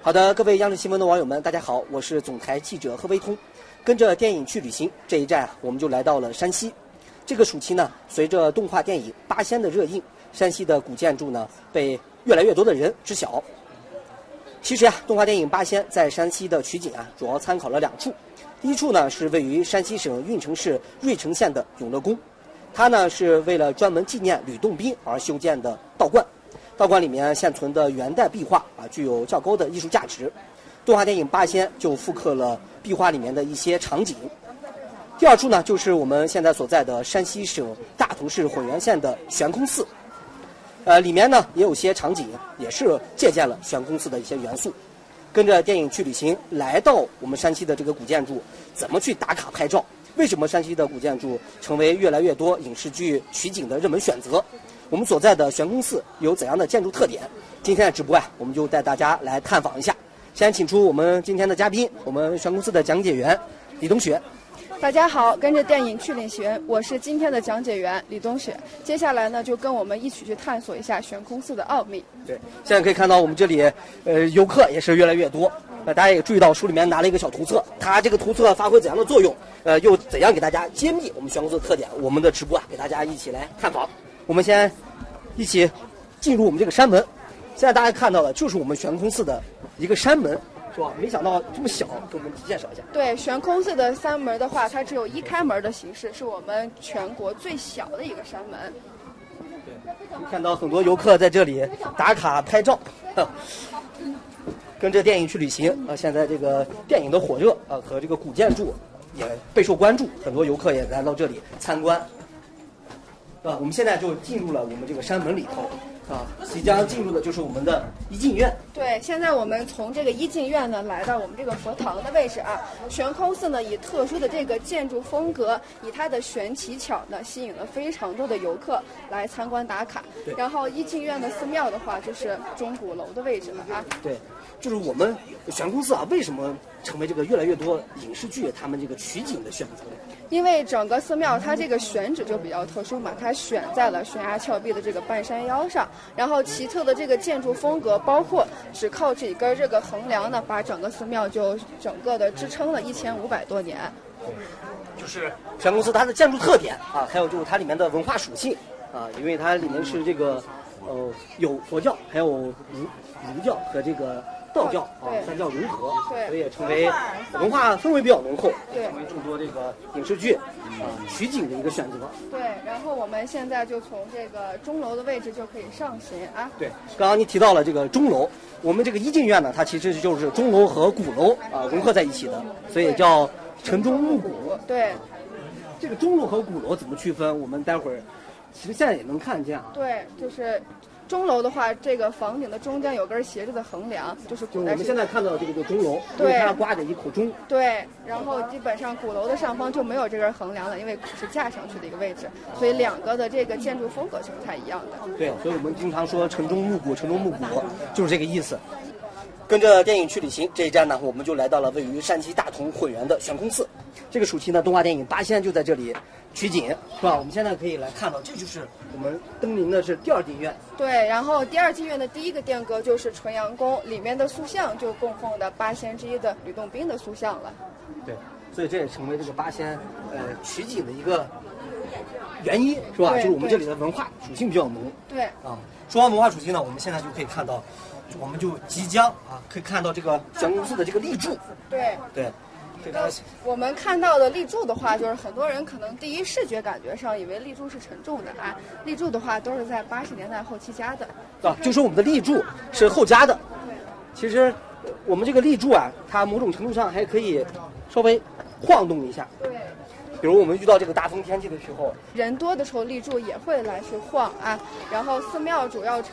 好的，各位央视新闻的网友们，大家好，我是总台记者贺威通。跟着电影去旅行，这一站我们就来到了山西。这个暑期呢，随着动画电影《八仙》的热映，山西的古建筑呢被越来越多的人知晓。其实动画电影《八仙》在山西的取景主要参考了两处。第一处呢是位于山西省运城市芮城县的永乐宫，它呢是为了专门纪念吕洞宾而修建的道观。道观里面现存的元代壁画具有较高的艺术价值。动画电影《八仙》就复刻了壁画里面的一些场景。第二处呢，就是我们现在所在的山西省大同市混元县的悬空寺。里面呢也有些场景也是借鉴了悬空寺的一些元素。跟着电影去旅行，来到我们山西的这个古建筑，怎么去打卡拍照？为什么山西的古建筑成为越来越多影视剧取景的热门选择？我们所在的悬空寺有怎样的建筑特点？今天的直播我们就带大家来探访一下。先请出我们今天的嘉宾，我们悬空寺的讲解员李冬雪。 大家好，跟着电影去旅行，我是今天的讲解员李冬雪。接下来呢，就跟我们一起去探索一下悬空寺的奥秘。 对，现在可以看到我们这里，游客也是越来越多。大家也注意到书里面拿了一个小图册，它这个图册发挥怎样的作用？又怎样给大家揭秘我们悬空寺的特点？我们的直播给大家一起来探访。我们先一起进入我们这个山门。现在大家看到的就是我们悬空寺的一个山门，是吧？没想到这么小，给我们介绍一下。 对，悬空寺的山门的话，它只有一开门的形式，是我们全国最小的一个山门。 对，看到很多游客在这里打卡拍照，跟着电影去旅行。现在这个电影的火热和这个古建筑也备受关注，很多游客也来到这里参观。我们现在就进入了我们这个山门里头。即将进入的就是我们的一进院。 对，现在我们从这个一进院呢，来到我们这个佛堂的位置悬空寺呢，以特殊的这个建筑风格，以它的悬奇巧呢，吸引了非常多的游客来参观打卡。然后一进院的寺庙的话，就是钟鼓楼的位置了对，就是我们悬空寺为什么成为这个越来越多影视剧他们这个取景的选择？ 因为整个寺庙它这个选址就比较特殊嘛，它选在了悬崖峭壁的这个半山腰上，然后奇特的这个建筑风格，包括只靠这根这个横梁呢，把整个寺庙就整个的支撑了1500多年。 就是悬空寺它的建筑特点还有就是它里面的文化属性因为它里面是这个有佛教，还有儒教和这个道教三教融合，所以也成为文化氛围比较浓厚，也成为众多这个影视剧取景的一个选择。 对，然后我们现在就从这个钟楼的位置就可以上行对，刚刚你提到了这个钟楼，我们这个一进院呢，它其实就是钟楼和鼓楼融合在一起的，所以叫晨钟暮鼓。 对， 这个钟楼和鼓楼怎么区分？我们待会儿其实现在也能看见对，就是钟楼的话，这个房顶的中间有根斜着的横梁，就是古代。 我们现在看到的这个就钟楼， 对， 它挂着一口钟。 对，然后基本上鼓楼的上方就没有这根横梁了，因为是架上去的一个位置，所以两个的这个建筑风格是不太一样的。 对，所以我们经常说晨钟暮鼓，晨钟暮鼓就是这个意思。跟着电影去旅行，这一站呢，我们就来到了位于山西大同混元的悬空寺。这个暑期呢，动画电影《八仙》就在这里取景，是吧？我们现在可以来看到，这就是我们登临的是第二进院。 对，然后第二进院的第一个殿阁就是纯阳宫，里面的塑像就供奉的八仙之一的吕洞宾的塑像了。 对，所以这也成为这个八仙取景的一个原因，是吧？就是我们这里的文化属性比较浓。 对说完文化属性呢，我们现在就可以看到，我们就即将可以看到这个悬空寺的这个立柱。对。 我们看到的立柱的话，就是很多人可能第一视觉感觉上以为立柱是沉重的立柱的话都是在80年代后期加的就说我们的立柱是后加的。其实我们这个立柱它某种程度上还可以稍微晃动一下。 对， 比如我们遇到这个大风天气的时候， 人多的时候立柱也会来去晃然后寺庙主要